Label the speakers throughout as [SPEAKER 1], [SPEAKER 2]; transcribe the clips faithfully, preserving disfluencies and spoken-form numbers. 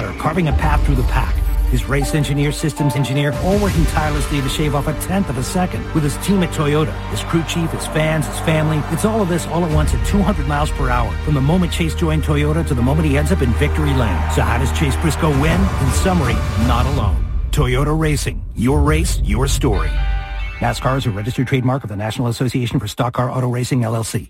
[SPEAKER 1] that are carving a path through the pack. His race engineer, systems engineer, all working tirelessly to shave off a tenth of a second. With his team at Toyota, his crew chief, his fans, his family, it's all of this all at once at two hundred miles per hour. From the moment Chase joined Toyota to the moment he ends up in victory lane. So how does Chase Briscoe win? In summary, not alone. Toyota Racing. Your race, your story. NASCAR is a registered trademark of the National Association for Stock Car Auto Racing, L L C.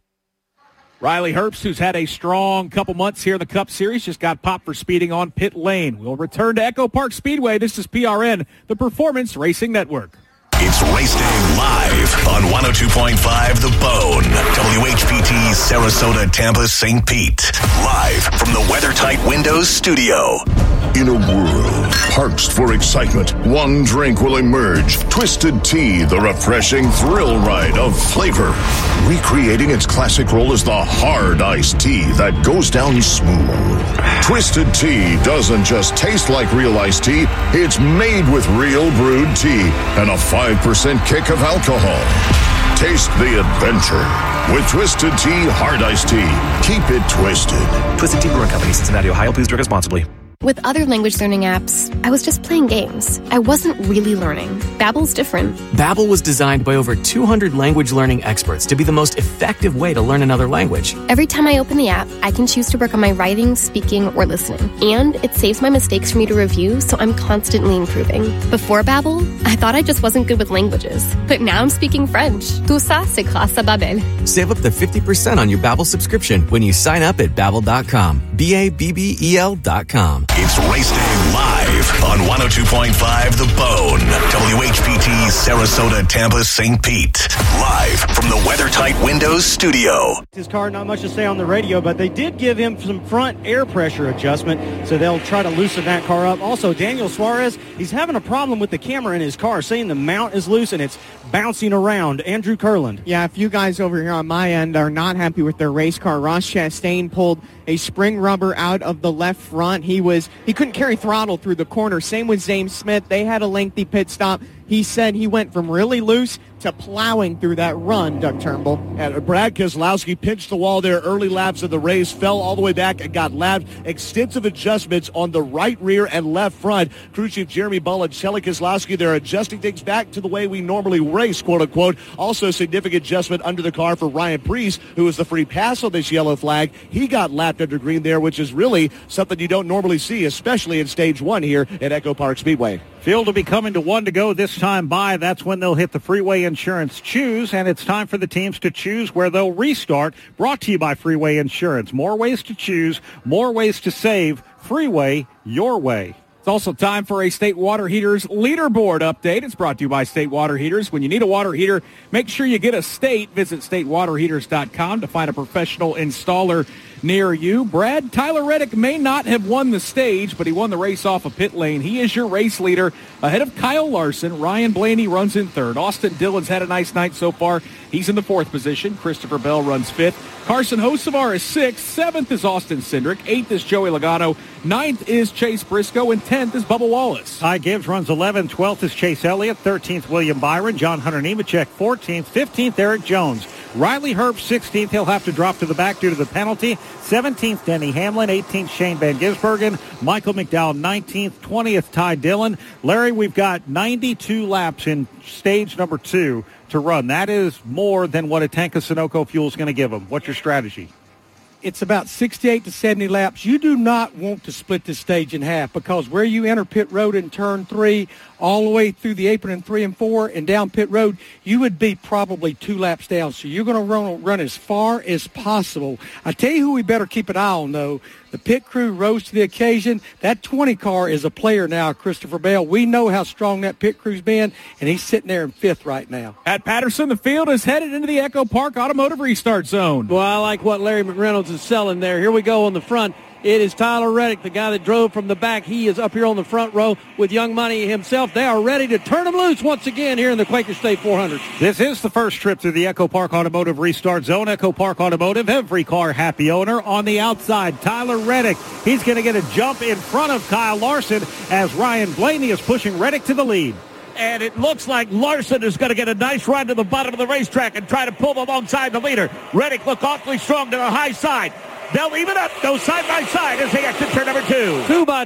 [SPEAKER 2] Riley Herbst, who's had a strong couple months here in the Cup Series, just got popped for speeding on pit lane. We'll return to Echo Park Speedway. This is P R N, the Performance Racing Network.
[SPEAKER 3] It's Race Day live on one oh two point five The Bone. W H P T Sarasota, Tampa, Saint Pete. Live from the WeatherTight Windows studio.
[SPEAKER 4] In a world parched for excitement, one drink will emerge. Twisted Tea, the refreshing thrill ride of flavor. Recreating its classic role as the hard iced tea that goes down smooth. Twisted Tea doesn't just taste like real iced tea, it's made with real brewed tea and a five percent kick of alcohol. Taste the adventure with Twisted Tea Hard Iced Tea. Keep it twisted.
[SPEAKER 5] Twisted Tea Brewing Company, Cincinnati, Ohio. Please drink responsibly.
[SPEAKER 6] With other language learning apps, I was just playing games. I wasn't really learning. Babbel's different.
[SPEAKER 5] Babbel was designed by over two hundred language learning experts to be the most effective way to learn another language.
[SPEAKER 6] Every time I open the app, I can choose to work on my writing, speaking, or listening. And it saves my mistakes for me to review, so I'm constantly improving. Before Babbel, I thought I just wasn't good with languages. But now I'm speaking French. Tout ça, c'est grâce à Babbel.
[SPEAKER 5] Save up to fifty percent on your Babbel subscription when you sign up at Babbel dot com. B A B B E L dot com.
[SPEAKER 3] It's Race Day live on one oh two point five The Bone. W H P T Sarasota, Tampa, Saint Pete. Live from the WeatherTight Windows studio.
[SPEAKER 7] His car, not much to say on the radio, but they did give him some front air pressure adjustment, so they'll try to loosen that car up. Also, Daniel Suarez, he's having a problem with the camera in his car, saying the mount is loose and it's bouncing around. Andrew Kurland.
[SPEAKER 8] Yeah, a few guys over here on my end are not happy with their race car. Ross Chastain pulled a spring rubber out of the left front. He was he couldn't carry throttle through the corner. Same with James Smith. They had a lengthy pit stop. He said he went from really loose to plowing through that run, Doug Turnbull.
[SPEAKER 9] And Brad Keselowski pinched the wall there early laps of the race, fell all the way back and got lapped. Extensive adjustments on the right rear and left front. Crew Chief Jeremy Bullen, Shelley Keselowski, they're adjusting things back to the way we normally race, quote-unquote. Also significant adjustment under the car for Ryan Preece, who was the free pass on this yellow flag. He got lapped under green there, which is really something you don't normally see, especially in stage one here at Echo Park Speedway.
[SPEAKER 2] Field will be coming to one to go this time by. That's when they'll hit the Freeway Insurance Choose, and it's time for the teams to choose where they'll restart. Brought to you by Freeway Insurance. More ways to choose, more ways to save. Freeway, your way. It's also time for a State Water Heaters leaderboard update. It's brought to you by State Water Heaters. When you need a water heater, make sure you get a State. Visit state water heaters dot com to find a professional installer near you. Brad, Tyler Reddick may not have won the stage, but he won the race off a pit lane. He is your race leader ahead of Kyle Larson. Ryan Blaney runs in third. Austin Dillon's had a nice night so far. He's in the fourth position. Christopher Bell runs fifth. Carson Hocevar is sixth. Seventh is Austin Cindric. Eighth is Joey Logano. Ninth is Chase Briscoe. And tenth is Bubba Wallace.
[SPEAKER 10] Ty Gibbs runs eleventh. twelfth is Chase Elliott. thirteenth, William Byron. John Hunter Nemechek, fourteenth. fifteenth, Eric Jones. Riley Herbst, sixteenth. He'll have to drop to the back due to the penalty. seventeenth, Denny Hamlin. eighteenth, Shane Van Gisbergen. Michael McDowell, nineteenth. twentieth, Ty Dillon. Larry, we've got ninety-two laps in stage number two to run. That is more than what a tank of Sunoco fuel is going to give them. What's your strategy?
[SPEAKER 11] It's about sixty-eight to seventy laps. You do not want to split this stage in half, because where you enter pit road in turn three, all the way through the apron in three and four and down pit road, you would be probably two laps down. So you're going to run, run as far as possible. I tell you who we better keep an eye on, though. The pit crew rose to the occasion. That twenty car is a player now, Christopher Bell. We know how strong that pit crew's been, and he's sitting there in fifth right now.
[SPEAKER 2] At Patterson, the field is headed into the Echo Park Automotive Restart Zone.
[SPEAKER 12] Well, I like what Larry McReynolds is selling there. Here we go on the front. It is Tyler Reddick, the guy that drove from the back. He is up here on the front row with Young Money himself. They are ready to turn him loose once again here in the Quaker State four hundred.
[SPEAKER 10] This is the first trip through the Echo Park Automotive Restart Zone. Echo Park Automotive, every car happy owner. On the outside, Tyler Reddick. He's going to get a jump in front of Kyle Larson as Ryan Blaney is pushing Reddick to the lead.
[SPEAKER 13] And it looks like Larson is going to get a nice run to the bottom of the racetrack and try to pull alongside the leader. Reddick look awfully strong to the high side. They'll even up, go side by side as they exit turn number two.
[SPEAKER 12] Two by two by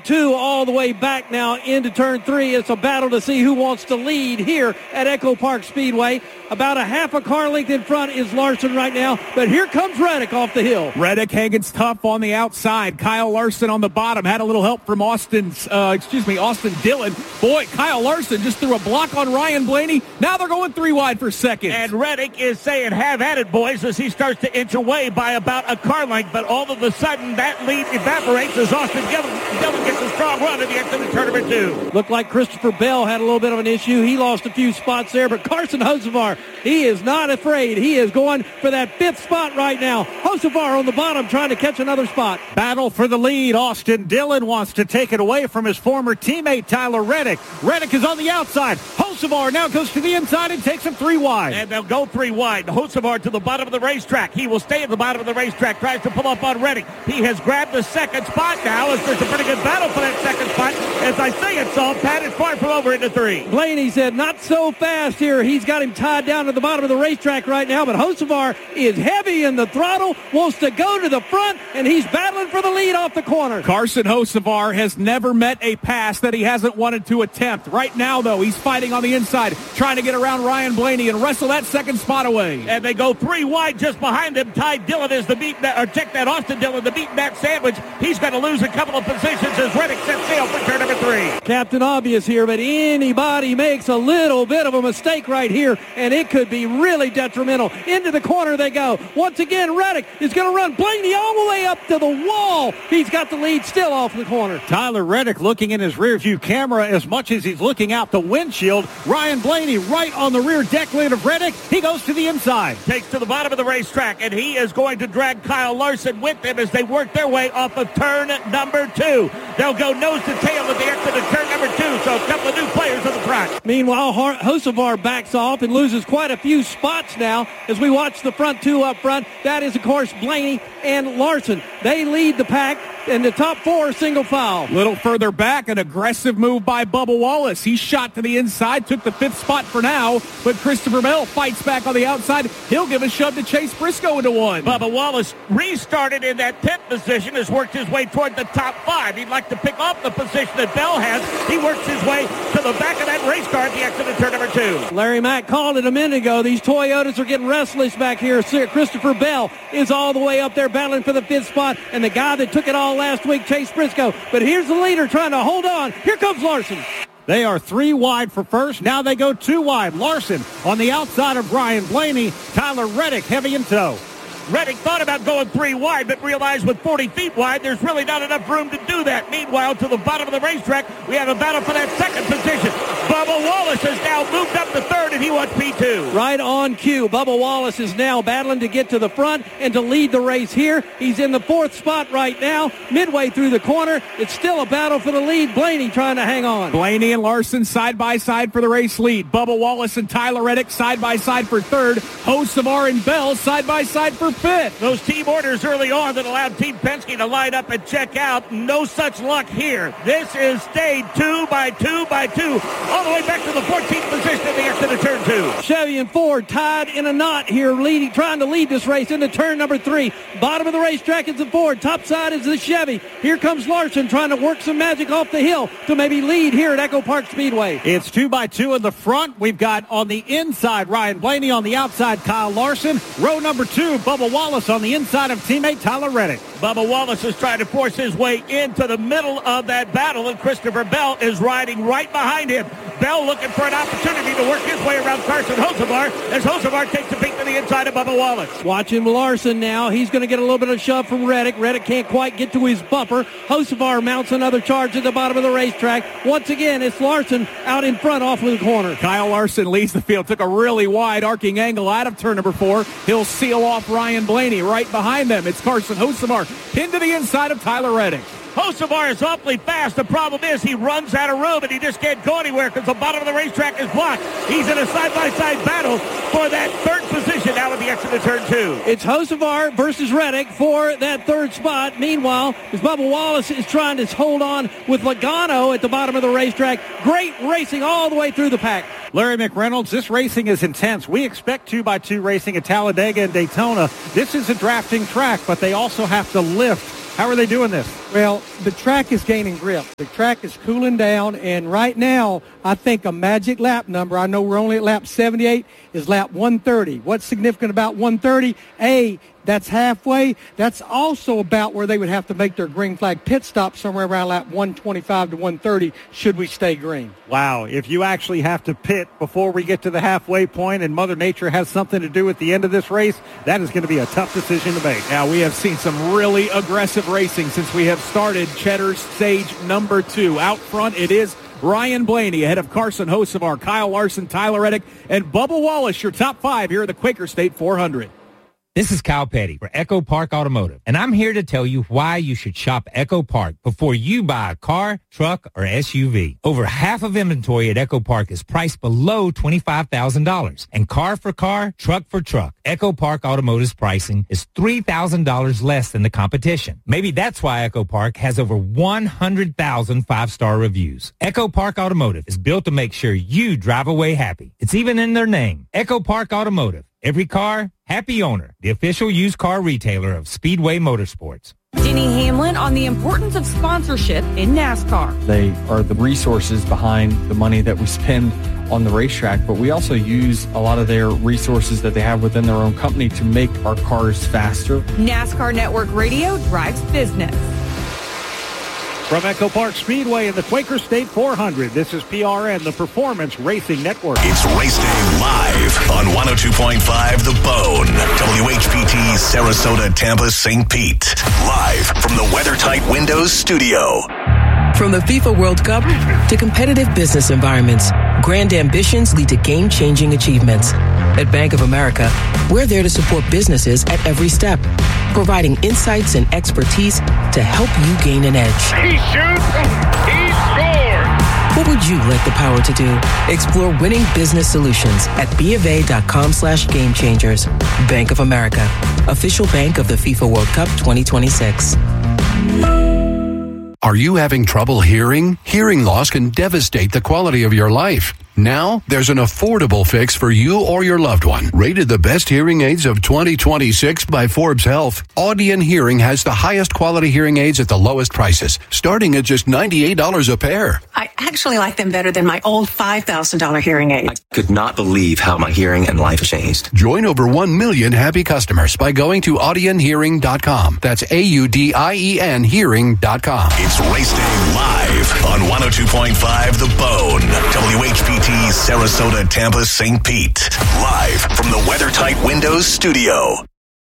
[SPEAKER 12] two all the way back now into turn three. It's a battle to see who wants to lead here at Echo Park Speedway. About a half a car length in front is Larson right now, but here comes Reddick off the hill.
[SPEAKER 14] Reddick hanging tough on the outside. Kyle Larson on the bottom. Had a little help from Austin, uh, excuse me, Austin Dillon. Boy, Kyle Larson just threw a block on Ryan Blaney. Now they're going three wide for second.
[SPEAKER 13] And Reddick is saying, have at it, boys, as he starts to inch away by about a car length. But all of a sudden, that lead evaporates as Austin Dillon, Dillon gets a strong run at the end of the turn number two.
[SPEAKER 12] Looked like Christopher Bell had a little bit of an issue. He lost a few spots there, but Carson Hocevar, he is not afraid. He is going for that fifth spot right now. Hocevar on the bottom trying to catch another spot.
[SPEAKER 2] Battle for the lead. Austin Dillon wants to take it away from his former teammate Tyler Reddick. Reddick is on the outside. Hocevar now goes to the inside and takes him three wide.
[SPEAKER 13] And they'll go three wide. Hocevar to the bottom of the racetrack. He will stay at the bottom of the racetrack. Tries to pull up on Reddick. He has grabbed the second spot now as there's a pretty good battle for that second spot. As I say it, Saul, Pat is far from over into three.
[SPEAKER 12] Blaney said not so fast here. He's got him tied down at the bottom of the racetrack right now, but Hocevar is heavy in the throttle, wants to go to the front, and he's battling for the lead off the corner.
[SPEAKER 14] Carson Hocevar has never met a pass that he hasn't wanted to attempt. Right now, though, he's fighting on the inside, trying to get around Ryan Blaney and wrestle that second spot away.
[SPEAKER 13] And they go three wide just behind them. Ty Dillon is the beat that, or check that, Austin Dillon, the beat that sandwich. He's going to lose a couple of positions as Reddick sets sail for turn number three.
[SPEAKER 12] Captain Obvious here, but anybody makes a little bit of a mistake right here, and it could be really detrimental. Into the corner they go. Once again, Reddick is going to run Blaney all the way up to the wall. He's got the lead still off the corner.
[SPEAKER 2] Tyler Reddick looking in his rear view camera as much as he's looking out the windshield. Ryan Blaney right on the rear deck lid of Reddick. He goes to the inside.
[SPEAKER 13] Takes to the bottom of the racetrack, and he is going to drag Kyle Larson with him as they work their way off of turn number two. They'll go nose to tail at the exit of turn number two, so a couple of new players on the front.
[SPEAKER 12] Meanwhile, Hocevar backs off and loses quite a few spots now as we watch the front two up front. That is, of course, Blaney and Larson. They lead the pack, and the top four single file.
[SPEAKER 14] Little further back, an aggressive move by Bubba Wallace. He shot to the inside, took the fifth spot for now, but Christopher Bell fights back on the outside. He'll give a shove to Chase Briscoe into one.
[SPEAKER 13] Bubba Wallace restarted in that tenth position, has worked his way toward the top five. He'd like to pick off the position that Bell has. He works his way to the back of that race car at the exit of turn number two.
[SPEAKER 12] Larry Mack called it a minute ago. These Toyotas are getting restless back here. Christopher Bell is all the way up there battling for the fifth spot, and the guy that took it all last week, Chase Briscoe. But here's the leader trying to hold on. Here comes Larson.
[SPEAKER 2] They are three wide for first. Now they go two wide. Larson on the outside of Ryan Blaney. Tyler Reddick heavy in tow.
[SPEAKER 13] Reddick thought about going three wide, but realized with forty feet wide, there's really not enough room to do that. Meanwhile, to the bottom of the racetrack, we have a battle for that second position. Bubba Wallace has now moved up to third, and he wants P two.
[SPEAKER 12] Right on cue. Bubba Wallace is now battling to get to the front and to lead the race here. He's in the fourth spot right now, midway through the corner. It's still a battle for the lead. Blaney trying to hang on.
[SPEAKER 14] Blaney and Larson side by side for the race lead. Bubba Wallace and Tyler Reddick side by side for third. Hocevar and Bell side by side for fifth.
[SPEAKER 13] Those team orders early on that allowed Team Penske to line up and check out. No such luck here. This is stayed two by two by two, all the way back to the fourteenth position at the exit of turn two.
[SPEAKER 12] Chevy and Ford tied in a knot here, leading, trying to lead this race into turn number three. Bottom of the racetrack is the Ford. Top side is the Chevy. Here comes Larson trying to work some magic off the hill to maybe lead here at Echo Park Speedway.
[SPEAKER 2] It's two by two in the front. We've got on the inside Ryan Blaney, on the outside Kyle Larson. Row number two, Bubba Wallace on the inside of teammate Tyler Reddick.
[SPEAKER 13] Bubba Wallace is trying to force his way into the middle of that battle, and Christopher Bell is riding right behind him. Bell looking for an opportunity to work his way around Carson Hocevar as Hocevar takes a peek to the inside of Bubba Wallace.
[SPEAKER 12] Watching Larson now. He's going to get a little bit of shove from Reddick. Reddick can't quite get to his bumper. Hocevar mounts another charge at the bottom of the racetrack. Once again, it's Larson out in front off of the corner.
[SPEAKER 14] Kyle Larson leads the field. Took a really wide arcing angle out of turn number four. He'll seal off Ryan Blaney. Right behind them, it's Carson Hocevar pinned to the inside of Tyler Reddick.
[SPEAKER 13] Hocevar is awfully fast. The problem is he runs out of room and he just can't go anywhere because the bottom of the racetrack is blocked. He's in a side-by-side battle for that third position now at the exit of turn two.
[SPEAKER 12] It's Hocevar versus Reddick for that third spot. Meanwhile, as Bubba Wallace is trying to hold on with Logano at the bottom of the racetrack. Great racing all the way through the pack.
[SPEAKER 2] Larry McReynolds, this racing is intense. We expect two by two racing at Talladega and Daytona. This is a drafting track, but they also have to lift. How are they doing this?
[SPEAKER 11] Well, the track is gaining grip. The track is cooling down, and right now, I think a magic lap number, I know we're only at lap seventy-eight, is lap one thirty. What's significant about one thirty? A, that's halfway. That's also about where they would have to make their green flag pit stop somewhere around lap one twenty-five to one thirty should we stay green.
[SPEAKER 2] Wow, if you actually have to pit before we get to the halfway point and Mother Nature has something to do at the end of this race, that is going to be a tough decision to make.
[SPEAKER 14] Now, we have seen some really aggressive racing since we have started Cheddar's stage number two. Out front, it is Ryan Blaney ahead of Carson Hocevar, Kyle Larson, Tyler Reddick, and Bubba Wallace, your top five here at the Quaker State four hundred.
[SPEAKER 15] This is Kyle Petty for Echo Park Automotive, and I'm here to tell you why you should shop Echo Park before you buy a car, truck, or S U V. Over half of inventory at Echo Park is priced below twenty-five thousand dollars, and car for car, truck for truck. Echo Park Automotive's pricing is three thousand dollars less than the competition. Maybe that's why Echo Park has over one hundred thousand five-star reviews. Echo Park Automotive is built to make sure you drive away happy. It's even in their name, Echo Park Automotive. Every car, happy owner. The official used car retailer of Speedway Motorsports.
[SPEAKER 16] Denny Hamlin on the importance of sponsorship in NASCAR.
[SPEAKER 17] They are the resources behind the money that we spend on the racetrack, but we also use a lot of their resources that they have within their own company to make our cars faster.
[SPEAKER 16] NASCAR Network Radio drives business.
[SPEAKER 2] From Echo Park Speedway in the Quaker State four hundred, this is P R N, the Performance Racing Network.
[SPEAKER 3] It's Race Day live on one oh two point five The Bone. W H P T Sarasota, Tampa, Saint Pete. Live from the WeatherTight Windows studio.
[SPEAKER 18] From the FIFA World Cup to competitive business environments, grand ambitions lead to game-changing achievements. At Bank of America, we're there to support businesses at every step, providing insights and expertise to help you gain an edge.
[SPEAKER 19] He shoots, he scores!
[SPEAKER 18] What would you like the power to do? Explore winning business solutions at BofA.com slash game changers. Bank of America, official bank of the FIFA World Cup twenty twenty-six.
[SPEAKER 20] Are you having trouble hearing? Hearing loss can devastate the quality of your life. Now, there's an affordable fix for you or your loved one. Rated the best hearing aids of twenty twenty-six by Forbes Health, Audion Hearing has the highest quality hearing aids at the lowest prices, starting at just ninety-eight dollars a pair.
[SPEAKER 21] I actually like them better than my old five thousand dollars hearing aid.
[SPEAKER 22] I could not believe how my hearing and life changed.
[SPEAKER 20] Join over one million happy customers by going to audion hearing dot com. That's A U D I E N hearing dot com.
[SPEAKER 3] It's Race Day live on one oh two point five The Bone. W H P T Sarasota, Tampa, Saint Pete. Live from the WeatherTight Windows studio.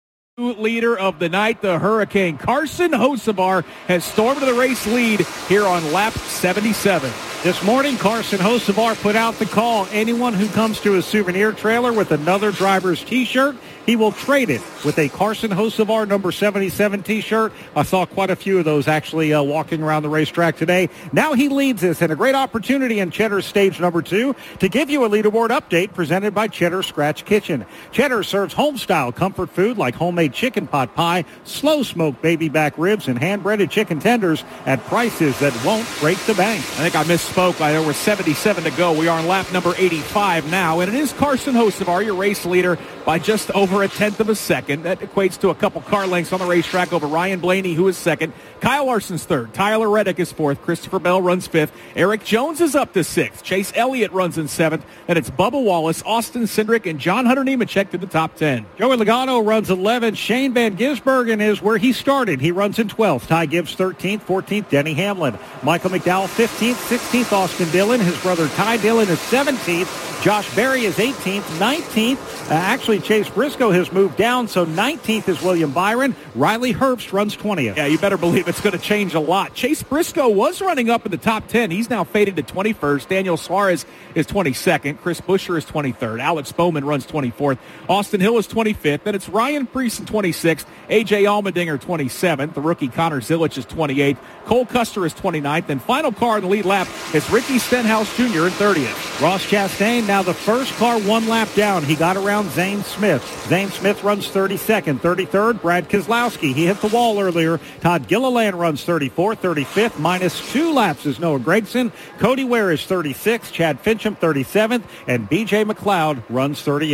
[SPEAKER 14] Leader of the night, the Hurricane Carson Hocevar has stormed to the race lead here on lap seventy-seven.
[SPEAKER 2] This morning, Carson Hocevar put out the call. Anyone who comes to a souvenir trailer with another driver's T-shirt, he will trade it with a Carson Hocevar number seventy-seven T-shirt. I saw quite a few of those actually uh, walking around the racetrack today. Now he leads us, and a great opportunity in Cheddar's stage number two to give you a leaderboard update presented by Cheddar Scratch Kitchen. Cheddar serves home-style comfort food like homemade chicken pot pie, slow-smoked baby back ribs, and hand-breaded chicken tenders at prices that won't break the bank.
[SPEAKER 14] I think I misspoke. There were seventy-seven to go. We are on lap number eighty-five now, and it is Carson Hocevar, your race leader, by just over a tenth of a second. That equates to a couple car lengths on the racetrack over Ryan Blaney, who is second. Kyle Larson's third. Tyler Reddick is fourth. Christopher Bell runs fifth. Eric Jones is up to sixth. Chase Elliott runs in seventh. Then it's Bubba Wallace, Austin Cindric, and John Hunter Nemechek to the top ten.
[SPEAKER 2] Joey Logano runs eleventh. Shane Van Gisbergen is where he started. He runs in twelfth. Ty Gibbs thirteenth. fourteenth, Denny Hamlin. Michael McDowell fifteenth. sixteenth, Austin Dillon. His brother Ty Dillon is seventeenth. Josh Berry is eighteenth. nineteenth, uh, actually Chase Briscoe has moved down, so nineteenth is William Byron. Riley Herbst runs twentieth.
[SPEAKER 14] Yeah, you better believe it's going to change a lot. Chase Briscoe was running up in the top ten. He's now faded to twenty-first. Daniel Suarez is twenty-second. Chris Buescher is twenty-third. Alex Bowman runs twenty-fourth. Austin Hill is twenty-fifth. Then it's Ryan Preece in twenty-sixth. A J Allmendinger twenty-seventh. The rookie Connor Zilich is twenty-eighth. Cole Custer is twenty-ninth. And final car in the lead lap is Ricky Stenhouse Junior in thirtieth.
[SPEAKER 2] Ross Chastain, now the first car one lap down. He got around Zane Smith. Zane Smith runs thirty-second. thirty-third, Brad Keselowski. He hit the wall earlier. Todd Gilliland runs thirty-fourth. thirty-fifth, minus two laps is Noah Gragson. Cody Ware is thirty-sixth. Chad Fincham thirty-seventh. And B J McLeod runs thirty-eighth.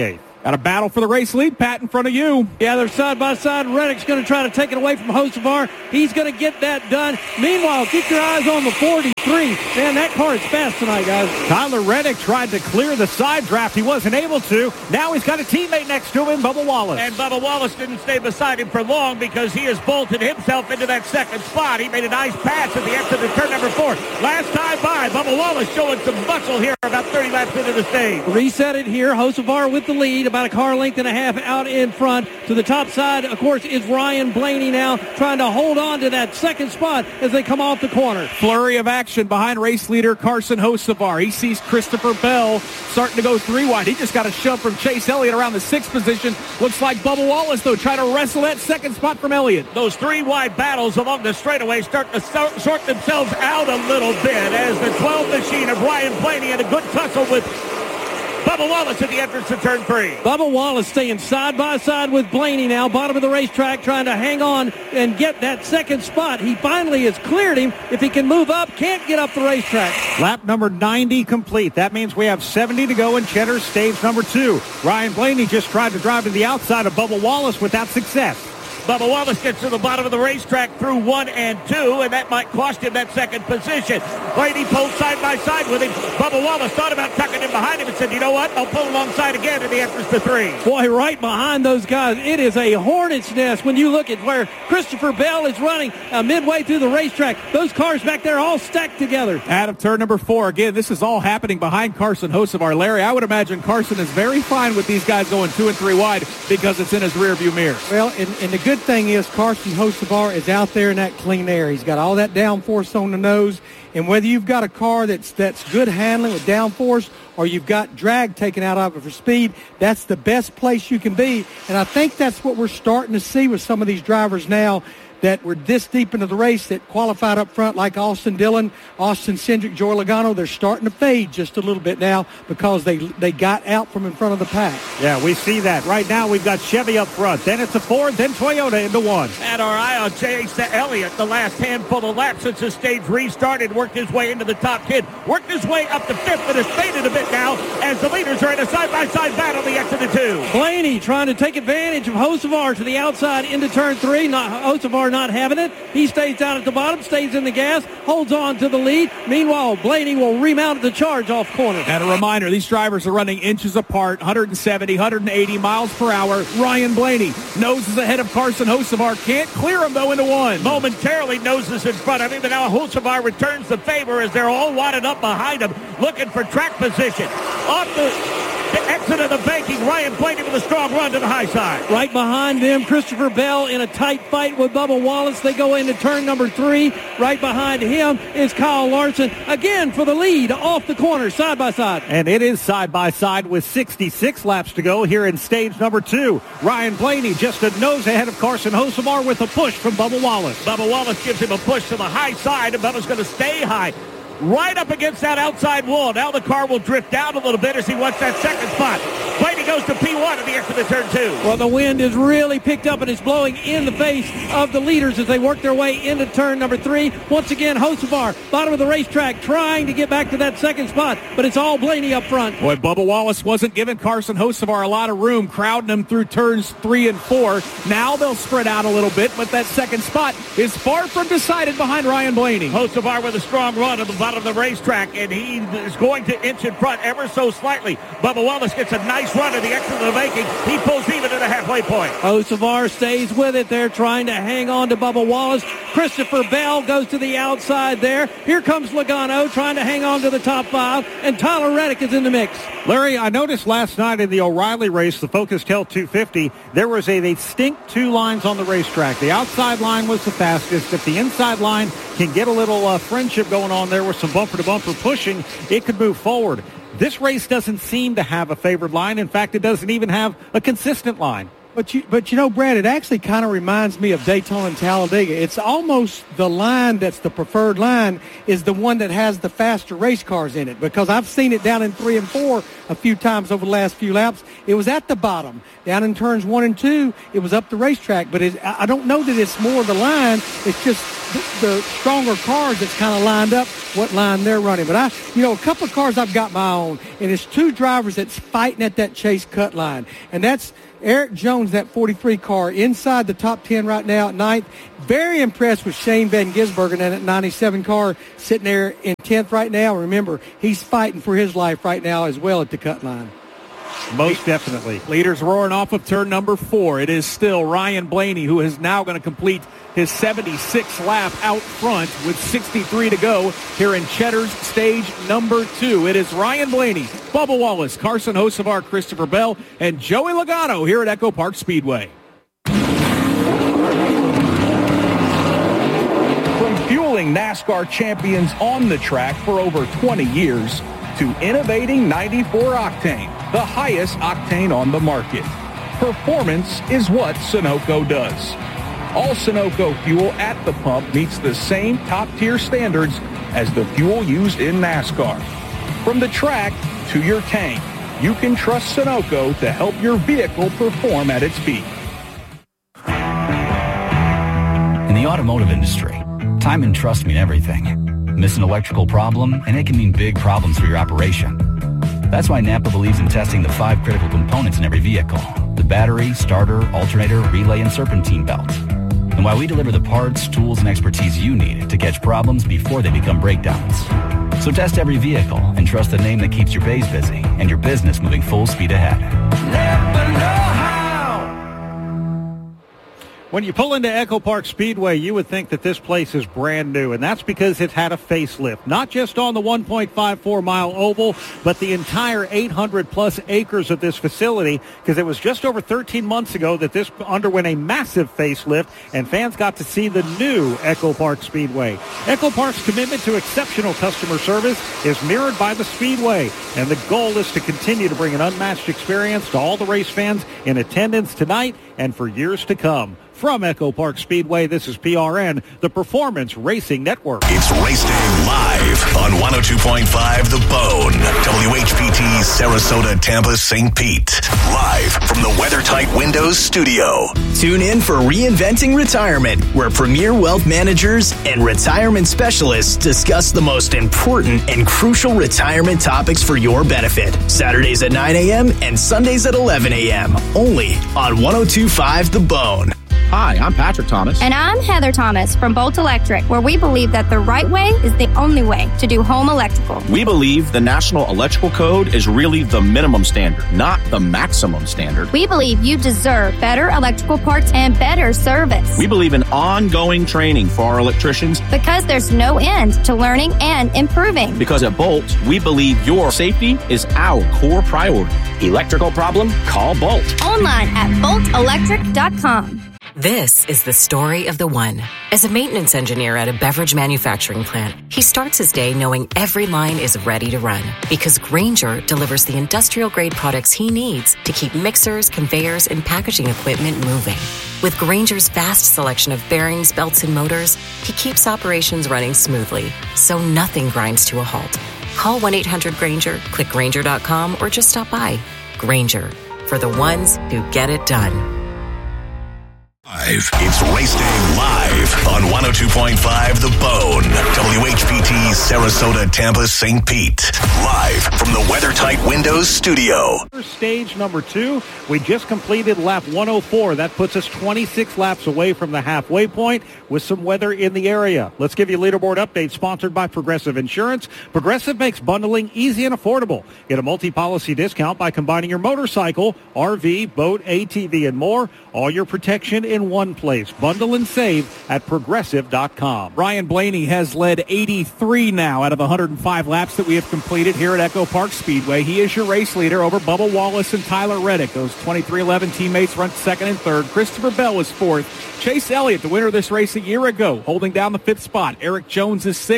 [SPEAKER 14] Got a battle for the race lead, Pat, in front of you.
[SPEAKER 12] Yeah, they're side by side. Reddick's going to try to take it away from Hocevar. He's going to get that done. Meanwhile, keep your eyes on the forty-three. Man, that car is fast tonight, guys.
[SPEAKER 2] Tyler Reddick tried to clear the side draft. He wasn't able to. Now he's got a teammate next to him, Bubba Wallace.
[SPEAKER 13] And Bubba Wallace didn't stay beside him for long because he has bolted himself into that second spot. He made a nice pass at the exit of turn number four. Last time by, Bubba Wallace showing some muscle here about thirty laps into the stage.
[SPEAKER 12] Reset it here. Hocevar with the lead, about a car length and a half out in front. To the top side, of course, is Ryan Blaney now trying to hold on to that second spot as they come off the corner.
[SPEAKER 14] Flurry of action behind race leader Carson Hocevar. He sees Christopher Bell starting to go three wide. He just got a shove from Chase Elliott around the sixth position. Looks like Bubba Wallace, though, trying to wrestle that second spot from Elliott.
[SPEAKER 13] Those three wide battles along the straightaway start to sort themselves out a little bit as the twelve machine of Ryan Blaney had a good tussle with Bubba Wallace at the entrance to turn three.
[SPEAKER 12] Bubba Wallace staying side by side with Blaney now, bottom of the racetrack, trying to hang on and get that second spot. He finally has cleared him. If he can move up, can't get up the racetrack.
[SPEAKER 2] Lap number ninety complete. That means we have seventy to go in Cheddar's stage number two. Ryan Blaney just tried to drive to the outside of Bubba Wallace without success.
[SPEAKER 13] Bubba Wallace gets to the bottom of the racetrack through one and two, and that might cost him that second position. Blaney pulled side by side with him. Bubba Wallace thought about tucking him behind him and said, you know what, I'll pull alongside again at the entrance to three.
[SPEAKER 12] Boy, right behind those guys, it is a hornet's nest when you look at where Christopher Bell is running uh, midway through the racetrack. Those cars back there all stacked together.
[SPEAKER 14] Out of turn number four. Again, this is all happening behind Carson Hocevar. Larry, I would imagine Carson is very fine with these guys going two and three wide because it's in his rearview mirror.
[SPEAKER 11] Well, and, and the good thing is Carson Hocevar is out there in that clean air. He's got all that downforce on the nose, and whether you've got a car that's that's good handling with downforce or you've got drag taken out of it for speed, that's the best place you can be. And I think that's what we're starting to see with some of these drivers now that were this deep into the race that qualified up front, like Austin Dillon, Austin Cindric, Joey Logano. They're starting to fade just a little bit now because they they got out from in front of the pack.
[SPEAKER 2] Yeah, we see that. Right now we've got Chevy up front. Then it's a Ford, then Toyota into one.
[SPEAKER 13] Had our eye on Chase Elliott the last handful of laps since the stage restarted, worked his way into the top ten, worked his way up to fifth, but has faded a bit now as the leaders are in a side-by-side battle the exit to two.
[SPEAKER 12] Blaney trying to take advantage of Hocevar to the outside into turn three. Not Hocevar not having it. He stays down at the bottom, stays in the gas, holds on to the lead. Meanwhile, Blaney will remount the charge off corner.
[SPEAKER 14] And a reminder, these drivers are running inches apart, one seventy, one eighty miles per hour. Ryan Blaney noses ahead of Carson Hocevar. Can't clear him, though, into one.
[SPEAKER 13] Momentarily noses in front of him, but now Hocevar returns the favor as they're all wadded up behind him, looking for track position. Off the... The exit of the banking, Ryan Blaney with a strong run to the high side.
[SPEAKER 12] Right behind them, Christopher Bell in a tight fight with Bubba Wallace. They go into turn number three. Right behind him is Kyle Larson, again for the lead off the corner, side by side.
[SPEAKER 2] And it is side by side with sixty-six laps to go here in stage number two. Ryan Blaney just a nose ahead of Carson Hocevar with a push from Bubba Wallace.
[SPEAKER 13] Bubba Wallace gives him a push to the high side, and Bubba's going to stay high. Right up against that outside wall. Now the car will drift down a little bit as he wants that second spot. Blaney goes to P one at the exit of turn two.
[SPEAKER 12] Well, the wind is really picked up and is blowing in the face of the leaders as they work their way into turn number three. Once again, Hocevar, bottom of the racetrack, trying to get back to that second spot, but it's all Blaney up front.
[SPEAKER 14] Boy, Bubba Wallace wasn't giving Carson Hocevar a lot of room, crowding him through turns three and four. Now they'll spread out a little bit, but that second spot is far from decided behind Ryan Blaney.
[SPEAKER 13] Hocevar with a strong run at the bottom of the racetrack, and he is going to inch in front ever so slightly. Bubba Wallace gets a nice run at the exit of the banking. He pulls even at the halfway point.
[SPEAKER 12] Hocevar stays with it. They're trying to hang on to Bubba Wallace. Christopher Bell goes to the outside there. Here comes Logano trying to hang on to the top five, and Tyler Reddick is in the mix.
[SPEAKER 2] Larry, I noticed last night in the O'Reilly race, the Focus Tel two fifty, there was a distinct two lines on the racetrack. The outside line was the fastest. If the inside line can get a little uh, friendship going on there with some bumper-to-bumper pushing, it could move forward. This race doesn't seem to have a favored line. In fact, it doesn't even have a consistent line.
[SPEAKER 11] But you, but you know, Brad, it actually kind of reminds me of Daytona and Talladega. It's almost the line that's the preferred line is the one that has the faster race cars in it, because I've seen it down in three and four a few times over the last few laps. It was at the bottom. Down in turns one and two, it was up the racetrack. But it, I don't know that it's more the line. It's just the, the stronger cars that's kind of lined up what line they're running. But I, you know, a couple of cars I've got my own, and it's two drivers that's fighting at that chase cut line, and that's Eric Jones, that forty-three car, inside the top ten right now at ninth. Very impressed with Shane Van Gisbergen and that ninety-seven car sitting there in tenth right now. Remember, he's fighting for his life right now as well at the cut line.
[SPEAKER 2] Most definitely.
[SPEAKER 14] Leaders roaring off of turn number four. It is still Ryan Blaney, who is now going to complete his seventy-sixth lap out front with sixty-three to go here in Cheddar's stage number two. It is Ryan Blaney, Bubba Wallace, Carson Hocevar, Christopher Bell, and Joey Logano here at Echo Park Speedway. From fueling NASCAR champions on the track for over twenty years to innovating ninety-four octane, the highest octane on the market. Performance is what Sunoco does. All Sunoco fuel at the pump meets the same top-tier standards as the fuel used in NASCAR. From the track to your tank, you can trust Sunoco to help your vehicle perform at its peak.
[SPEAKER 1] In the automotive industry, time and trust mean everything. Miss an electrical problem, and it can mean big problems for your operation. That's why Napa believes in testing the five critical components in every vehicle: the battery, starter, alternator, relay, and serpentine belt. And why we deliver the parts, tools, and expertise you need to catch problems before they become breakdowns. So test every vehicle and trust the name that keeps your bays busy and your business moving full speed ahead.
[SPEAKER 2] Napa know-how. When you pull into Echo Park Speedway, you would think that this place is brand new, and that's because it had a facelift, not just on the one point five four mile oval, but the entire eight hundred plus acres of this facility, because it was just over thirteen months ago that this underwent a massive facelift, and fans got to see the new Echo Park Speedway. Echo Park's commitment to exceptional customer service is mirrored by the Speedway, and the goal is to continue to bring an unmatched experience to all the race fans in attendance tonight and for years to come. From Echo Park Speedway, this is P R N, the Performance Racing Network.
[SPEAKER 3] It's Race Day live on one oh two point five The Bone, W H P T Sarasota, Tampa, Saint Pete. Live from the WeatherTight Windows studio.
[SPEAKER 4] Tune in for Reinventing Retirement, where premier wealth managers and retirement specialists discuss the most important and crucial retirement topics for your benefit. Saturdays at nine a.m. and Sundays at eleven a.m. Only on one oh two point five The Bone.
[SPEAKER 23] Hi, I'm Patrick Thomas.
[SPEAKER 24] And I'm Heather Thomas from Bolt Electric, where we believe that the right way is the only way to do home electrical.
[SPEAKER 23] We believe the National Electrical Code is really the minimum standard, not the maximum standard.
[SPEAKER 24] We believe you deserve better electrical parts and better service.
[SPEAKER 23] We believe in ongoing training for our electricians.
[SPEAKER 24] Because there's no end to learning and improving.
[SPEAKER 23] Because at Bolt, we believe your safety is our core priority. Electrical problem? Call Bolt.
[SPEAKER 24] Online at bolt electric dot com.
[SPEAKER 25] This is the story of the one. As a maintenance engineer at a beverage manufacturing plant, he starts his day knowing every line is ready to run because Grainger delivers the industrial-grade products he needs to keep mixers, conveyors, and packaging equipment moving. With Grainger's vast selection of bearings, belts, and motors, he keeps operations running smoothly, so nothing grinds to a halt. Call one eight hundred Grainger, click Grainger dot com, or just stop by. Grainger, for the ones who get it done.
[SPEAKER 3] It's Race Day live on one oh two point five The Bone, W H P T Sarasota, Tampa, Saint Pete. Live from the WeatherTight Windows studio.
[SPEAKER 2] Stage number two, we just completed lap one oh four. That puts us twenty-six laps away from the halfway point with some weather in the area. Let's give you a leaderboard update sponsored by Progressive Insurance. Progressive makes bundling easy and affordable. Get a multi-policy discount by combining your motorcycle, R V, boat, A T V, and more. All your protection in one place. Bundle and save at progressive dot com.
[SPEAKER 14] Ryan Blaney has led eighty-three now out of the one hundred five laps that we have completed here at Echo Park Speedway. He is your race leader over Bubba Wallace and Tyler Reddick. Those twenty-three eleven teammates run second and third. Christopher Bell is fourth. Chase Elliott, the winner of this race a year ago, holding down the fifth spot. Eric Jones is sixth.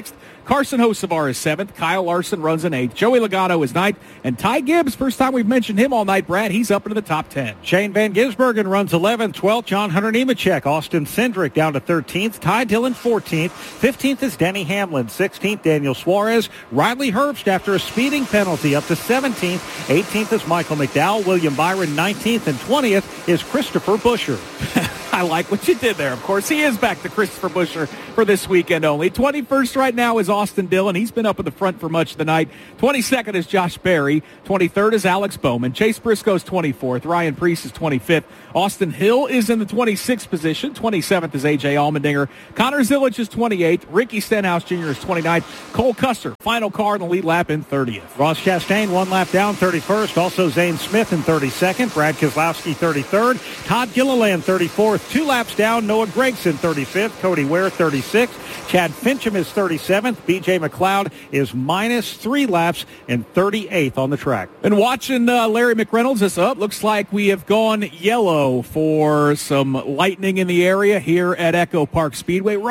[SPEAKER 14] Carson Hocevar is seventh. Kyle Larson runs in eighth. Joey Logano is ninth. And Ty Gibbs, first time we've mentioned him all night, Brad, he's up into the top ten.
[SPEAKER 2] Shane Van Gisbergen runs eleventh. twelfth, John Hunter Nemechek. Austin Cindric down to thirteenth. Ty Dillon fourteenth. fifteenth is Denny Hamlin. sixteenth, Daniel Suarez. Riley Herbst after a speeding penalty up to seventeenth. eighteenth is Michael McDowell. William Byron nineteenth. And twentieth is Christopher Buescher.
[SPEAKER 14] I like what you did there. Of course, he is back to Christopher Buescher for this weekend only. twenty-first right now is Austin Dillon. He's been up in the front for much of the night. twenty-second is Josh Berry. twenty-third is Alex Bowman. Chase Briscoe's twenty-fourth. Ryan Preece is twenty-fifth. Austin Hill is in the twenty-sixth position. twenty-seventh is A J Allmendinger. Connor Zilic is twenty-eighth. Ricky Stenhouse Junior is twenty-ninth. Cole Custer, final car in the lead lap in thirtieth.
[SPEAKER 2] Ross Chastain, one lap down, thirty-first. Also Zane Smith in thirty-second. Brad Keselowski, thirty-third. Todd Gilliland, thirty-fourth. Two laps down, Noah Gragson, thirty-fifth. Cody Ware, thirty-sixth. Chad Fincham is thirty-seventh. B J McLeod is minus three laps and thirty-eighth on the track.
[SPEAKER 14] And watching uh, Larry McReynolds this up, looks like we have gone yellow for some lightning in the area here at Echo Park Speedway.